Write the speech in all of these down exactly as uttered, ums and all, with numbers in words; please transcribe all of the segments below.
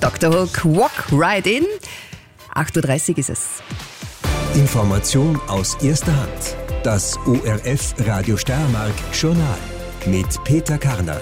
Doktor Hook, Walk Right In. acht Uhr dreißig ist es. Information aus erster Hand. Das O R F Radio Steiermark Journal mit Peter Karner.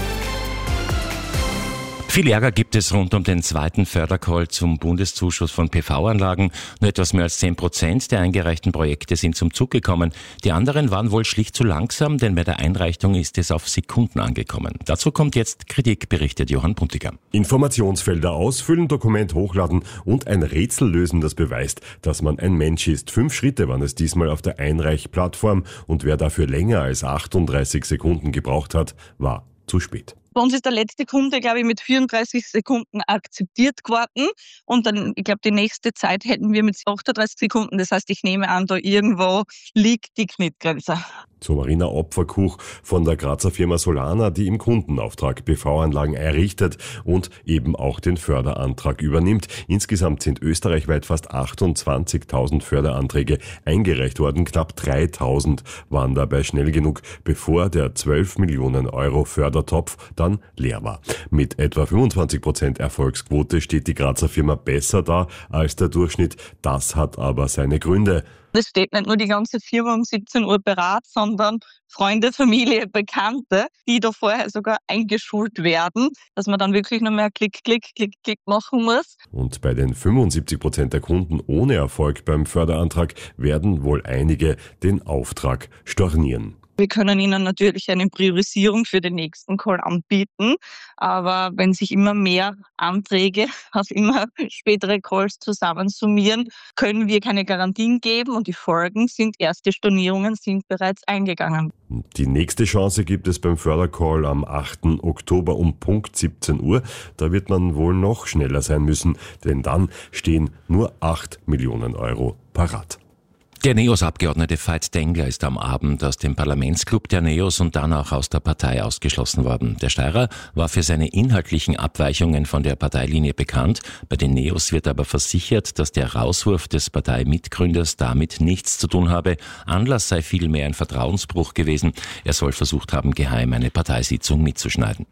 Viel Ärger gibt es rund um den zweiten Fördercall zum Bundeszuschuss von P V-Anlagen. Nur etwas mehr als zehn Prozent der eingereichten Projekte sind zum Zug gekommen. Die anderen waren wohl schlicht zu langsam, denn bei der Einreichung ist es auf Sekunden angekommen. Dazu kommt jetzt Kritik, berichtet Johann Puntiger. Informationsfelder ausfüllen, Dokument hochladen und ein Rätsel lösen, das beweist, dass man ein Mensch ist. Fünf Schritte waren es diesmal auf der Einreichplattform und wer dafür länger als achtunddreißig Sekunden gebraucht hat, war zu spät. Bei uns ist der letzte Kunde, glaube ich, mit vierunddreißig Sekunden akzeptiert geworden. Und dann, ich glaube, die nächste Zeit hätten wir mit achtunddreißig Sekunden. Das heißt, ich nehme an, da irgendwo liegt die Knittgrenze. So Marina Opferkuch von der Grazer Firma Solana, die im Kundenauftrag P V-Anlagen errichtet und eben auch den Förderantrag übernimmt. Insgesamt sind österreichweit fast achtundzwanzigtausend Förderanträge eingereicht worden. Knapp dreitausend waren dabei schnell genug, bevor der zwölf Millionen Euro Fördertopf dann leer war. Mit etwa fünfundzwanzig Prozent Erfolgsquote steht die Grazer Firma besser da als der Durchschnitt. Das hat aber seine Gründe. Es steht nicht nur die ganze Firma um siebzehn Uhr bereit, sondern Freunde, Familie, Bekannte, die da vorher sogar eingeschult werden, dass man dann wirklich nur mehr Klick, Klick, Klick, Klick machen muss. Und bei den fünfundsiebzig Prozent der Kunden ohne Erfolg beim Förderantrag werden wohl einige den Auftrag stornieren. Wir können Ihnen natürlich eine Priorisierung für den nächsten Call anbieten, aber wenn sich immer mehr Anträge auf immer spätere Calls zusammensummieren, können wir keine Garantien geben und die Folgen sind, erste Stornierungen sind bereits eingegangen. Die nächste Chance gibt es beim Fördercall am achten Oktober um Punkt siebzehn Uhr. Da wird man wohl noch schneller sein müssen, denn dann stehen nur acht Millionen Euro parat. Der NEOS-Abgeordnete Veit Dengler ist am Abend aus dem Parlamentsclub der NEOS und dann auch aus der Partei ausgeschlossen worden. Der Steirer war für seine inhaltlichen Abweichungen von der Parteilinie bekannt. Bei den NEOS wird aber versichert, dass der Rauswurf des Parteimitgründers damit nichts zu tun habe. Anlass sei vielmehr ein Vertrauensbruch gewesen. Er soll versucht haben, geheim eine Parteisitzung mitzuschneiden.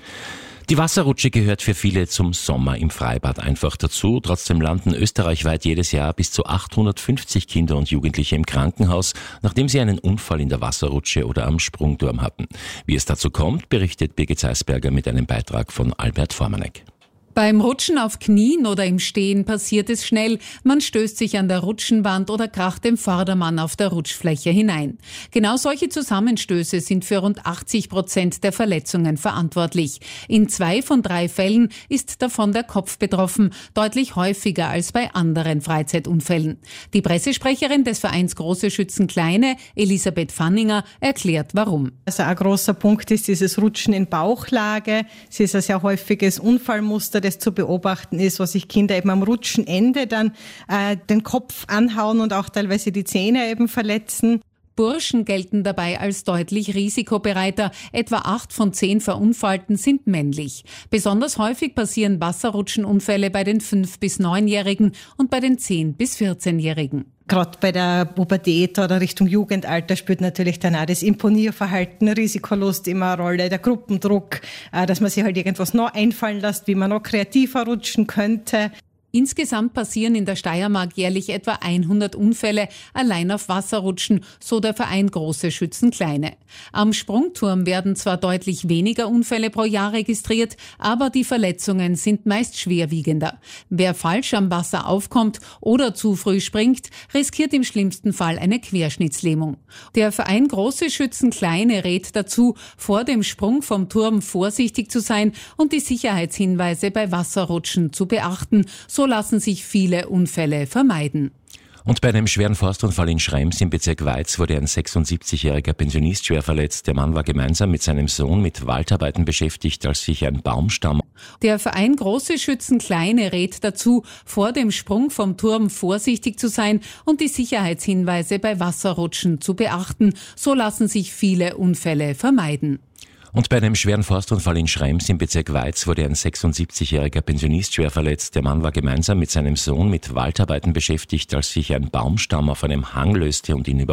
Die Wasserrutsche gehört für viele zum Sommer im Freibad einfach dazu. Trotzdem landen österreichweit jedes Jahr bis zu achthundertfünfzig Kinder und Jugendliche im Krankenhaus, nachdem sie einen Unfall in der Wasserrutsche oder am Sprungturm hatten. Wie es dazu kommt, berichtet Birgit Zeisberger mit einem Beitrag von Albert Vormanek. Beim Rutschen auf Knien oder im Stehen passiert es schnell. Man stößt sich an der Rutschenwand oder kracht dem Vordermann auf der Rutschfläche hinein. Genau solche Zusammenstöße sind für rund achtzig Prozent der Verletzungen verantwortlich. In zwei von drei Fällen ist davon der Kopf betroffen, deutlich häufiger als bei anderen Freizeitunfällen. Die Pressesprecherin des Vereins Große Schützen Kleine, Elisabeth Fanninger, erklärt warum. Also ein großer Punkt ist dieses Rutschen in Bauchlage. Es ist ein sehr häufiges Unfallmuster, das zu beobachten ist, wo sich Kinder eben am Rutschenende dann äh, den Kopf anhauen und auch teilweise die Zähne eben verletzen. Burschen gelten dabei als deutlich risikobereiter. Etwa acht von zehn Verunfallten sind männlich. Besonders häufig passieren Wasserrutschenunfälle bei den fünf- bis neunjährigen und bei den zehn- bis vierzehnjährigen. Gerade bei der Pubertät oder Richtung Jugendalter spielt natürlich dann auch das Imponierverhalten, Risikolust immer eine Rolle, der Gruppendruck, dass man sich halt irgendwas noch einfallen lässt, wie man noch kreativer rutschen könnte. Insgesamt passieren in der Steiermark jährlich etwa hundert Unfälle allein auf Wasserrutschen, so der Verein Große Schützen Kleine. Am Sprungturm werden zwar deutlich weniger Unfälle pro Jahr registriert, aber die Verletzungen sind meist schwerwiegender. Wer falsch am Wasser aufkommt oder zu früh springt, riskiert im schlimmsten Fall eine Querschnittslähmung. Der Verein Große Schützen Kleine rät dazu, vor dem Sprung vom Turm vorsichtig zu sein und die Sicherheitshinweise bei Wasserrutschen zu beachten. So lassen sich viele Unfälle vermeiden. Und bei einem schweren Forstunfall in Schrems im Bezirk Weiz wurde ein sechsundsiebzigjähriger Pensionist schwer verletzt. Der Mann war gemeinsam mit seinem Sohn mit Waldarbeiten beschäftigt, als sich ein Baumstamm... Der Verein Große Schützen Kleine rät dazu, vor dem Sprung vom Turm vorsichtig zu sein und die Sicherheitshinweise bei Wasserrutschen zu beachten. So lassen sich viele Unfälle vermeiden. Und bei einem schweren Forstunfall in Schrems im Bezirk Weiz wurde ein sechsundsiebzigjähriger Pensionist schwer verletzt. Der Mann war gemeinsam mit seinem Sohn mit Waldarbeiten beschäftigt, als sich ein Baumstamm auf einem Hang löste und ihn über